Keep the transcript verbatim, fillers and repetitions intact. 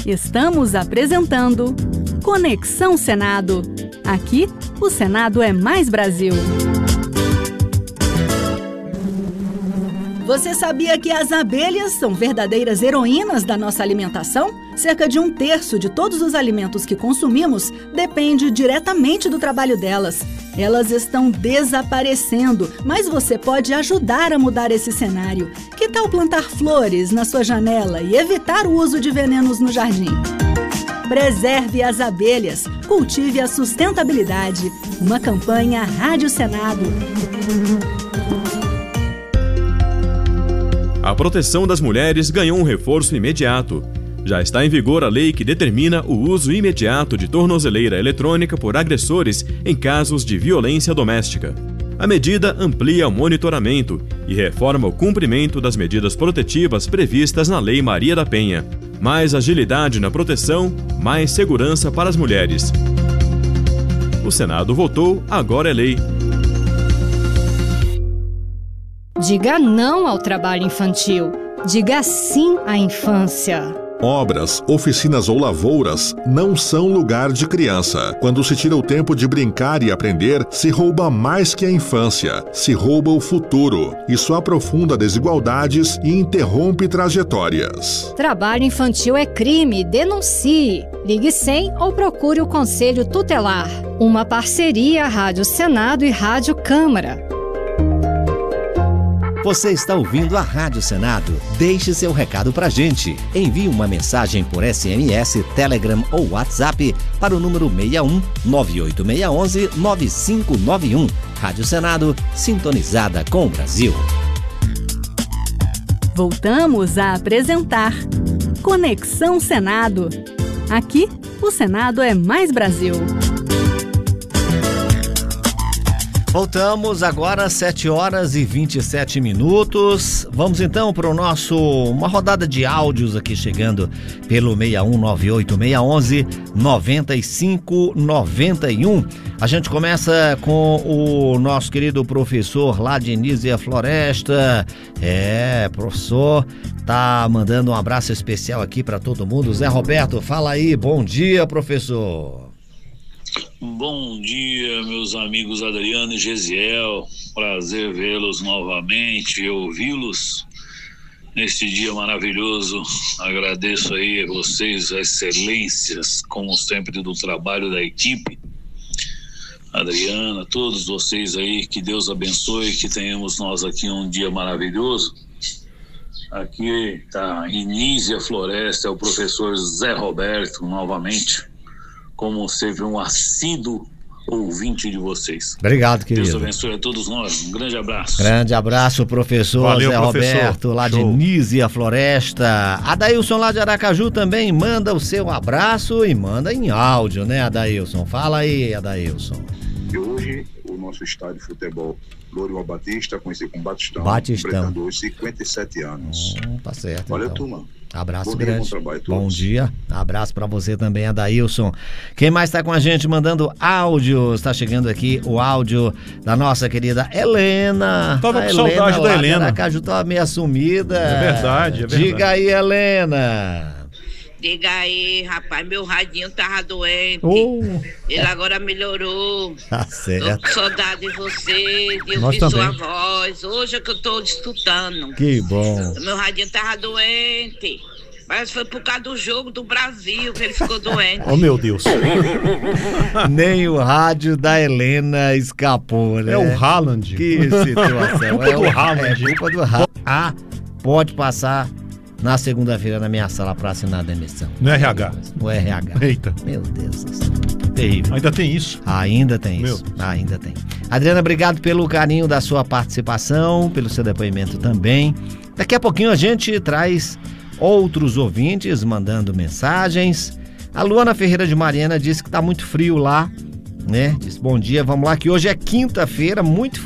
Estamos apresentando Conexão Senado. Aqui, o Senado é mais Brasil. Você sabia que as abelhas são verdadeiras heroínas da nossa alimentação? Cerca de um terço de todos os alimentos que consumimos depende diretamente do trabalho delas. Elas estão desaparecendo, mas você pode ajudar a mudar esse cenário. Que tal plantar flores na sua janela e evitar o uso de venenos no jardim? Preserve as abelhas, cultive a sustentabilidade. Uma campanha Rádio Senado. A proteção das mulheres ganhou um reforço imediato. Já está em vigor a lei que determina o uso imediato de tornozeleira eletrônica por agressores em casos de violência doméstica. A medida amplia o monitoramento e reforma o cumprimento das medidas protetivas previstas na Lei Maria da Penha. Mais agilidade na proteção, mais segurança para as mulheres. O Senado votou, agora é lei. Diga não ao trabalho infantil. Diga sim à infância. Obras, oficinas ou lavouras não são lugar de criança. Quando se tira o tempo de brincar e aprender, se rouba mais que a infância, se rouba o futuro. Isso aprofunda desigualdades e interrompe trajetórias. Trabalho infantil é crime, denuncie. Ligue cem ou procure o Conselho Tutelar. Uma parceria Rádio Senado e Rádio Câmara. Você está ouvindo a Rádio Senado? Deixe seu recado pra gente. Envie uma mensagem por S M S, Telegram ou WhatsApp para o número seis um nove oito seis um um nove cinco nove um. Rádio Senado, sintonizada com o Brasil. Voltamos a apresentar Conexão Senado. Aqui, o Senado é mais Brasil. Voltamos agora às sete horas e vinte e sete minutos. Vamos então para o nosso, uma rodada de áudios aqui chegando pelo seis um nove oito seis um um nove cinco nove um. A gente começa com o nosso querido professor lá de Nízia Floresta. É, professor, tá mandando um abraço especial aqui para todo mundo. Zé Roberto, fala aí, bom dia, professor. Bom dia, meus amigos Adriano e Gesiel, prazer vê-los novamente, ouvi-los neste dia maravilhoso. Agradeço aí a vocês, as excelências, como sempre, do trabalho da equipe. Adriana, todos vocês aí, que Deus abençoe, que tenhamos nós aqui um dia maravilhoso. Aqui tá em Nízia Floresta, é o professor Zé Roberto, novamente, como sempre um assíduo ouvinte de vocês. Obrigado, querido. Deus abençoe a todos nós. Um grande abraço. Grande abraço, professor. Valeu, Zé professor. Roberto, lá Show. de Nízia Floresta. Adailson, lá de Aracaju, também manda o seu abraço e manda em áudio, né, Adailson? Fala aí, Adailson. E hoje, o nosso estádio de futebol Glória Batista, conhecido como Batistão, Batistão. completando hoje cinquenta e sete anos. Hum, tá certo. Valeu, então. turma. Abraço bom dia, grande. bom trabalho a Bom todos. dia. Abraço pra você também, Adailson. Quem mais tá com a gente mandando áudios? Tá chegando aqui o áudio da nossa querida Helena. Tava a com Helena saudade da lá de Helena. Aracaju tava meio assumida. É verdade, é verdade. Diga aí, Helena. Diga aí, rapaz, meu radinho tava doente. Oh. Ele agora melhorou. Tá Tô certo. com saudade de você, de Nós ouvir também. sua voz. Hoje é que eu tô escutando. Que bom. Meu radinho tava doente. Mas foi por causa do jogo do Brasil que ele ficou doente. Oh, meu Deus. Nem o rádio da Helena escapou, né? É o Haaland. Que situação. Culpa é do o, Haaland. É culpa do Haaland. Ah, pode passar na segunda-feira na minha sala para assinar a demissão. No R H. No R H. Eita. Meu Deus do céu. Terrível. Ainda tem isso. Ainda tem Meu. isso. Ainda tem. Adriana, obrigado pelo carinho da sua participação, pelo seu depoimento também. Daqui a pouquinho a gente traz outros ouvintes mandando mensagens. A Luana Ferreira de Mariana disse que tá muito frio lá, né? Diz bom dia, vamos lá, que hoje é quinta-feira, muito frio.